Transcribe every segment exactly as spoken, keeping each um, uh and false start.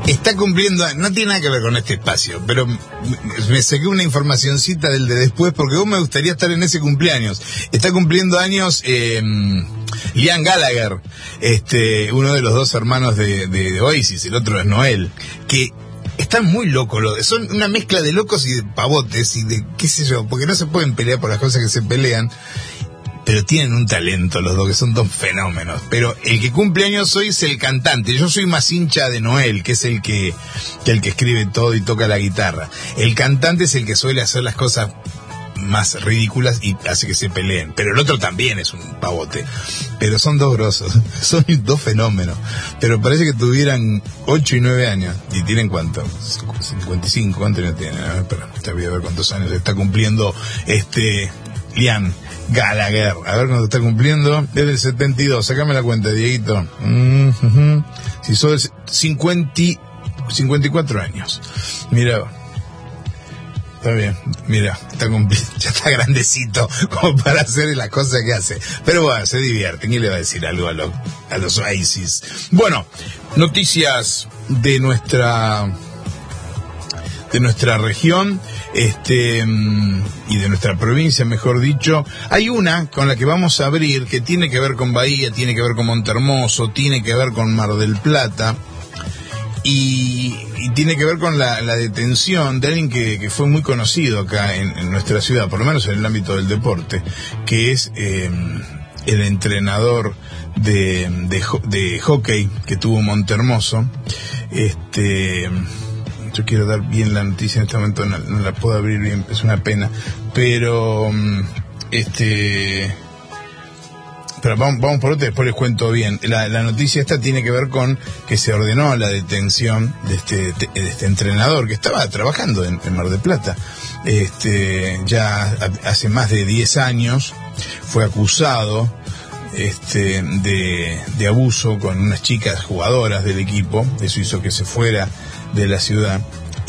está cumpliendo, no tiene nada que ver con este espacio, pero me saqué una informacioncita del de después, porque vos me gustaría estar en ese cumpleaños. Está cumpliendo años eh, Liam Gallagher, este, uno de los dos hermanos de, de, de Oasis, el otro es Noel, que están muy locos, son una mezcla de locos y de pavotes y de qué sé yo, porque no se pueden pelear por las cosas que se pelean. Pero tienen un talento los dos, que son dos fenómenos. Pero el que cumple años hoy es el cantante. Yo soy más hincha de Noel, que es el que, que el que escribe todo y toca la guitarra. El cantante es el que suele hacer las cosas más ridículas y hace que se peleen. Pero el otro también es un pavote. Pero son dos grosos, son dos fenómenos. Pero parece que tuvieran ocho y nueve años. ¿Y tienen cuánto? cincuenta y cinco, ¿cuánto no tienen? A ver, espera, te voy a ver cuántos años está cumpliendo este Liam Gallagher. A ver cuándo está cumpliendo. Desde el setenta y dos, sacame la cuenta, Dieguito. Mm-hmm. Si sos cincuenta, cincuenta y cuatro años. Mira, está bien, mira, está cumpliendo, ya está grandecito como para hacer las cosas que hace. Pero bueno, se divierte. ¿Quién le va a decir algo a, lo, a los Oasis? Bueno, noticias de nuestra de nuestra región este y de nuestra provincia, mejor dicho. Hay una con la que vamos a abrir que tiene que ver con Bahía, tiene que ver con Montehermoso, tiene que ver con Mar del Plata y, y tiene que ver con la, la detención de alguien que, que fue muy conocido acá en, en nuestra ciudad, por lo menos en el ámbito del deporte, que es eh, el entrenador de, de, de hockey que tuvo Montehermoso. Este Yo quiero dar bien la noticia en este momento, no, no la puedo abrir bien, es una pena, pero este pero vamos, vamos por otra, después les cuento bien. La, la noticia esta tiene que ver con que se ordenó la detención de este, de este entrenador que estaba trabajando en, en Mar del Plata. Este, ya hace más de diez años fue acusado este, de, de abuso con unas chicas jugadoras del equipo. Eso hizo que se fuera de la ciudad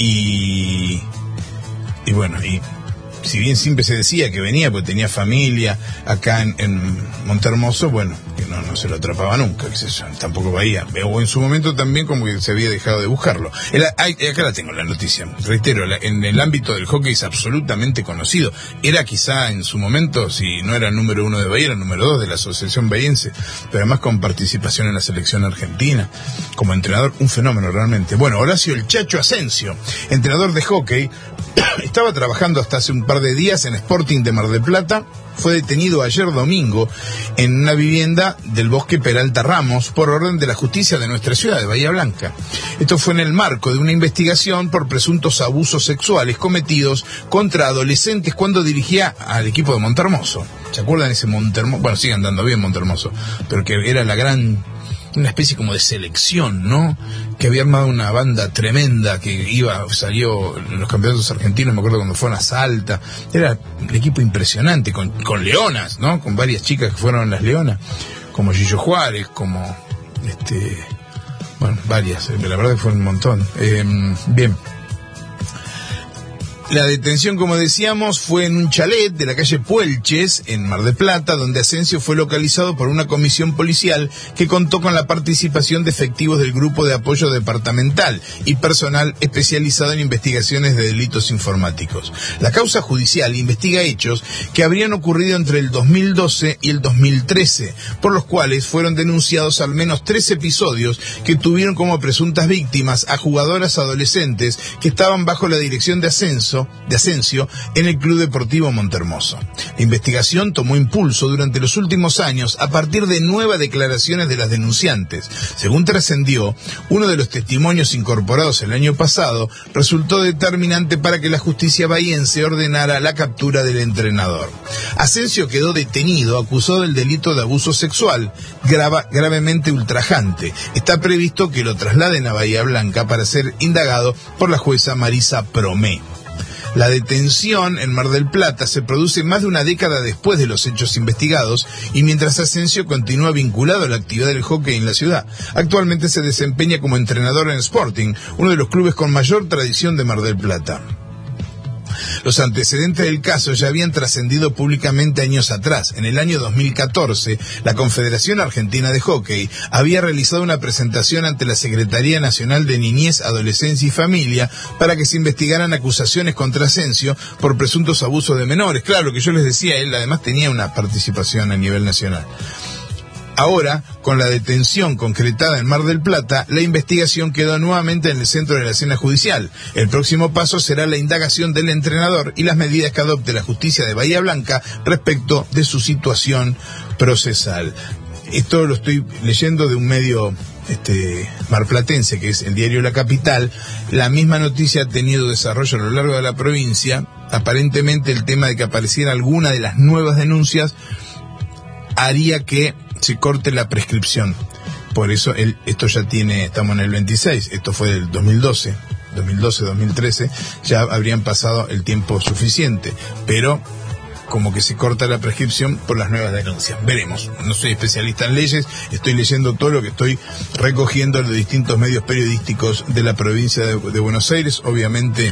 y y bueno, y si bien siempre se decía que venía porque tenía familia acá en, en Montehermoso, bueno, que no, no se lo atrapaba nunca, que se, tampoco Bahía, o en su momento también como que se había dejado de buscarlo. El, hay, acá la tengo la noticia, reitero, la, en el ámbito del hockey es absolutamente conocido, era quizá en su momento, si no era el número uno de Bahía, era el número dos de la Asociación Bahiense, pero además con participación en la selección argentina, como entrenador, un fenómeno realmente. Bueno, Horacio El Chacho Asensio, entrenador de hockey, estaba trabajando hasta hace un par de días en Sporting de Mar del Plata. Fue detenido ayer domingo en una vivienda del Bosque Peralta Ramos por orden de la justicia de nuestra ciudad, de Bahía Blanca. Esto fue en el marco de una investigación por presuntos abusos sexuales cometidos contra adolescentes cuando dirigía al equipo de Montehermoso. ¿Se acuerdan ese Montehermoso? Bueno, sigue andando bien Montehermoso, pero que era la gran... una especie como de selección, ¿no? Que había armado una banda tremenda que iba, salió en los campeonatos argentinos, me acuerdo cuando fueron a Salta. Era un equipo impresionante, con, con leonas, ¿no? Con varias chicas que fueron las leonas, como Gillo Juárez, como, este, bueno, varias, la verdad que fue un montón. Eh, bien. La detención, como decíamos, fue en un chalet de la calle Puelches, en Mar del Plata, donde Asensio fue localizado por una comisión policial que contó con la participación de efectivos del Grupo de Apoyo Departamental y personal especializado en investigaciones de delitos informáticos. La causa judicial investiga hechos que habrían ocurrido entre el dos mil doce y el dos mil trece, por los cuales fueron denunciados al menos tres episodios que tuvieron como presuntas víctimas a jugadoras adolescentes que estaban bajo la dirección de Ascenso de Asensio en el Club Deportivo Montehermoso. La investigación tomó impulso durante los últimos años a partir de nuevas declaraciones de las denunciantes. Según trascendió, uno de los testimonios incorporados el año pasado resultó determinante para que la justicia bahiense ordenara la captura del entrenador. Asensio quedó detenido, acusado del delito de abuso sexual, grava, gravemente ultrajante. Está previsto que lo trasladen a Bahía Blanca para ser indagado por la jueza Marisa Promé. La detención en Mar del Plata se produce más de una década después de los hechos investigados y mientras Asensio continúa vinculado a la actividad del hockey en la ciudad. Actualmente se desempeña como entrenador en Sporting, uno de los clubes con mayor tradición de Mar del Plata. Los antecedentes del caso ya habían trascendido públicamente años atrás. En el año dos mil catorce, la Confederación Argentina de Hockey había realizado una presentación ante la Secretaría Nacional de Niñez, Adolescencia y Familia para que se investigaran acusaciones contra Asensio por presuntos abusos de menores. Claro, lo que yo les decía, él además tenía una participación a nivel nacional. Ahora, con la detención concretada en Mar del Plata, la investigación quedó nuevamente en el centro de la escena judicial. El próximo paso será la indagación del entrenador y las medidas que adopte la justicia de Bahía Blanca respecto de su situación procesal. Esto lo estoy leyendo de un medio este, marplatense, que es el diario La Capital. La misma noticia ha tenido desarrollo a lo largo de la provincia. Aparentemente el tema de que apareciera alguna de las nuevas denuncias haría que se corte la prescripción. Por eso el, esto ya tiene, estamos en el veintiséis, esto fue del dos mil doce, dos mil doce, dos mil trece, ya habrían pasado el tiempo suficiente, pero como que se corta la prescripción por las nuevas denuncias. Veremos, no soy especialista en leyes, estoy leyendo todo lo que estoy recogiendo en los distintos medios periodísticos de la provincia de, de Buenos Aires. Obviamente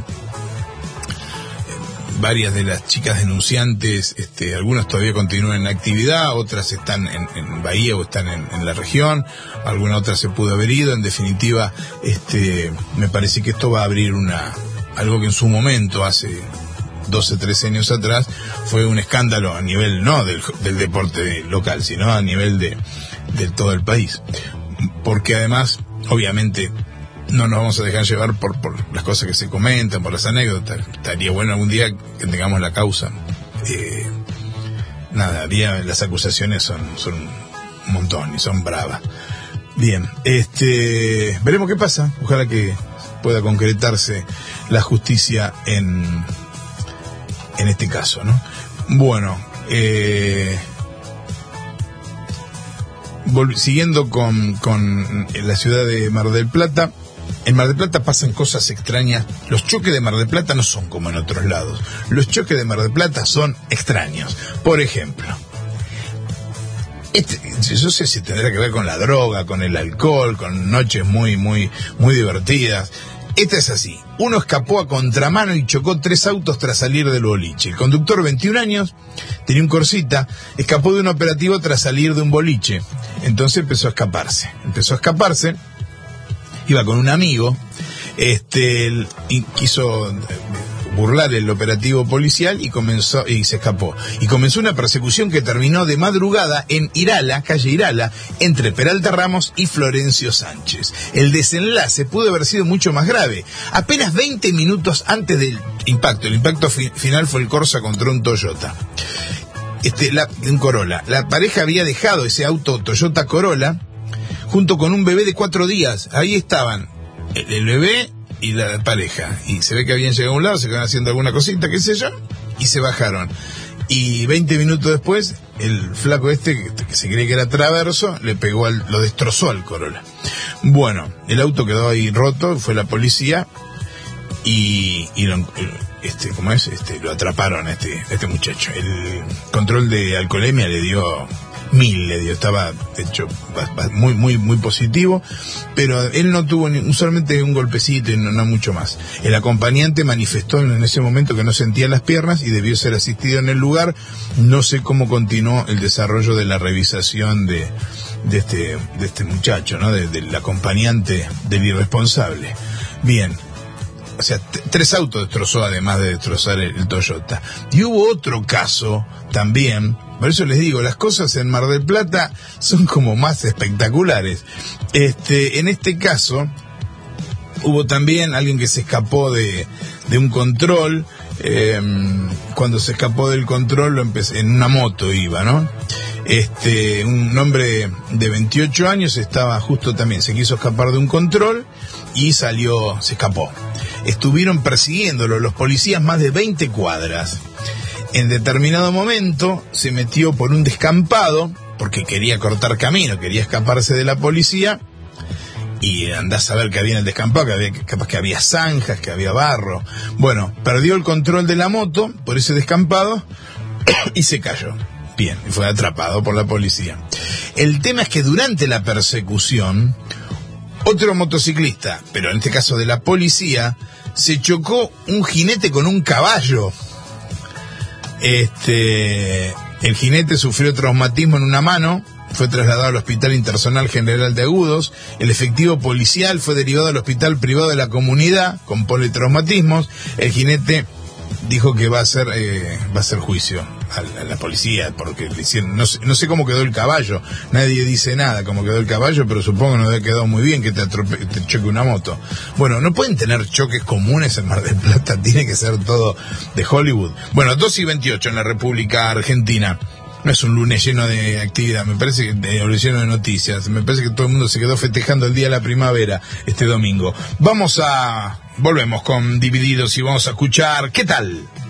varias de las chicas denunciantes, este, algunas todavía continúan en actividad, otras están en, en Bahía o están en, en la región, alguna otra se pudo haber ido. En definitiva, este, me parece que esto va a abrir una, algo que en su momento, hace doce, trece años atrás, fue un escándalo a nivel, no del, del deporte local, sino a nivel de, de todo el país. Porque además, obviamente, no nos vamos a dejar llevar por, por las cosas que se comentan, por las anécdotas. Estaría bueno algún día que tengamos la causa. Eh, nada, había, las acusaciones son, son un montón y son bravas. Bien, este, veremos qué pasa. Ojalá que pueda concretarse la justicia en, en este caso, ¿no? Bueno, eh, vol- siguiendo con, con la ciudad de Mar del Plata. En Mar del Plata pasan cosas extrañas. Los choques de Mar del Plata no son como en otros lados. Los choques de Mar del Plata son extraños. Por ejemplo, este, yo sé si tendrá que ver con la droga, con el alcohol, con noches muy, muy, muy divertidas. Esta es así. Uno escapó a contramano y chocó tres autos tras salir del boliche. El conductor, veintiún años, tenía un Corsita, escapó de un operativo tras salir de un boliche. Entonces empezó a escaparse. Empezó a escaparse. Iba con un amigo, este, y quiso burlar el operativo policial y comenzó, y se escapó. Y comenzó una persecución que terminó de madrugada en Irala, calle Irala, entre Peralta Ramos y Florencio Sánchez. El desenlace pudo haber sido mucho más grave. Apenas veinte minutos antes del impacto, el impacto fi- final fue el Corsa contra un Toyota. Este, la, un Corolla. La pareja había dejado ese auto Toyota Corolla junto con un bebé de cuatro días. Ahí estaban el, el bebé y la pareja. Y se ve que habían llegado a un lado, se quedaron haciendo alguna cosita, qué sé yo, y se bajaron. Y veinte minutos después, el flaco este, que, que se cree que era Traverso, le pegó al, lo destrozó al Corolla. Bueno, el auto quedó ahí roto, fue la policía, y, y lo, este, ¿cómo es? Este, lo atraparon a este, a este muchacho. El control de alcoholemia le dio mil, le dio, estaba de hecho muy muy muy positivo, pero él no tuvo ni, solamente un golpecito y no, no mucho más. El acompañante manifestó en ese momento que no sentía las piernas y debió ser asistido en el lugar. No sé cómo continuó el desarrollo de la revisación de, de este de este muchacho, ¿no? De, del acompañante del irresponsable. Bien. O sea, t- tres autos destrozó, además de destrozar el, el Toyota. Y hubo otro caso también. Por eso les digo, las cosas en Mar del Plata son como más espectaculares. Este, en este caso, hubo también alguien que se escapó de, de un control. Eh, cuando se escapó del control, lo empecé, en una moto iba, ¿no? Este, un hombre de veintiocho años estaba justo también, se quiso escapar de un control y salió, se escapó. Estuvieron persiguiéndolo los policías más de veinte cuadras. En determinado momento se metió por un descampado porque quería cortar camino, quería escaparse de la policía, y andás a ver que había en el descampado, que había, capaz que había zanjas, que había barro. Bueno, perdió el control de la moto por ese descampado y se cayó. Bien, y fue atrapado por la policía. El tema es que durante la persecución, otro motociclista, pero en este caso de la policía, se chocó un jinete con un caballo. Este, el jinete sufrió traumatismo en una mano, fue trasladado al Hospital Internacional General de Agudos. El efectivo policial fue derivado al Hospital Privado de la Comunidad con politraumatismos. El jinete dijo que va a hacer eh, va a hacer juicio a, a la policía porque le hicieron, no sé, no sé cómo quedó el caballo, nadie dice nada cómo quedó el caballo, pero supongo que no debe quedado muy bien que te, atrope, te choque una moto. Bueno, no pueden tener choques comunes en Mar del Plata, tiene que ser todo de Hollywood. Bueno, dos y veintiocho en la República Argentina. No es un lunes lleno de actividad, me parece que de, lleno de noticias, me parece que todo el mundo se quedó festejando el Día de la Primavera este domingo. Vamos a, volvemos con Divididos y vamos a escuchar, ¿qué tal?